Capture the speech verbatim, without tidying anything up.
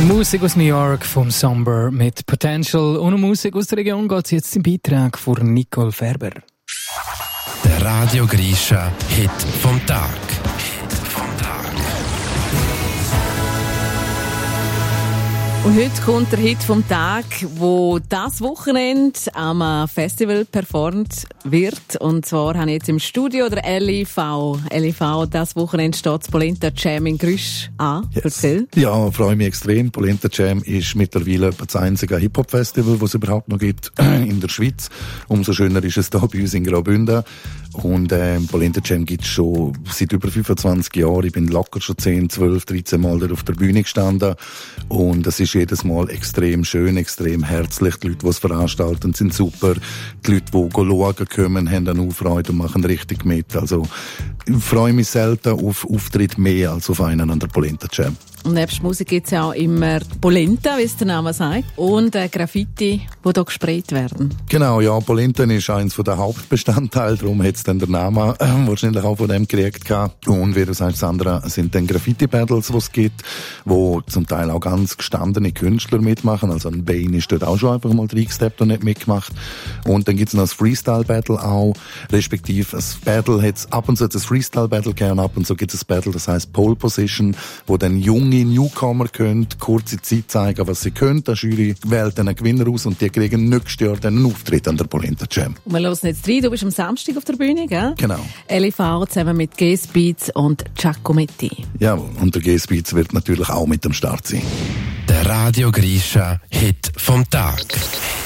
Musik aus New York vom Somber mit Potential. Und um Musik aus der Region geht es jetzt im Beitrag von Nicole Ferber. Der Radio Grisha Hit vom Tag. Und heute kommt der Hit vom Tag, wo das Wochenende am Festival performt wird. Und zwar habe ich jetzt im Studio der L I V. L I V, das Wochenende steht das Polenta Jam in Grüsch an. Yes. Erzähl. Ja, freue mich extrem. Polenta Jam ist mittlerweile das einzige Hip-Hop-Festival, das es überhaupt noch gibt in der Schweiz. Umso schöner ist es da bei uns in Graubünden. Und äh, Polenta Jam gibt es schon seit über fünfundzwanzig Jahren. Ich bin locker schon zehn, zwölf, dreizehn Mal da auf der Bühne gestanden. Und es ist jedes Mal extrem schön, extrem herzlich. Die Leute, die es veranstalten, sind super. Die Leute, die schauen kommen, haben dann auch Freude und machen richtig mit. Also ich freue mich selten auf Auftritt mehr als auf einen an der Polenta Jam. Und nebst Musik gibt es ja auch immer Polenta, wie es der Name sagt, und äh, Graffiti, die hier gesprayt werden. Genau, ja, Polenta ist eins der Hauptbestandteile, darum hat es dann der Name äh, wahrscheinlich auch von dem gekriegt gehabt. Und wie du sagst, das andere sind dann Graffiti-Battles, die es gibt, wo zum Teil auch ganz gestandene Künstler mitmachen. Also ein Bane ist dort auch schon einfach mal reingesteppt und nicht mitgemacht. Und dann gibt es noch das Freestyle-Battle auch, respektive das Battle hat es ab und zu das Freestyle-Battle gegeben und ab und zu gibt es das Battle, das heisst Pole Position, wo dann junge Newcomer können kurze Zeit zeigen, was sie können. Die Jury wählt einen Gewinner aus und die kriegen nächstes Jahr dann einen Auftritt an der Polenta Jam. Und wir hören jetzt rein, du bist am Samstag auf der Bühne, gell? Genau. L I V zusammen mit G-Speeds und Giacometti. Ja, und der G-Speeds wird natürlich auch mit am Start sein. Der Radio Grisha Hit vom Tag.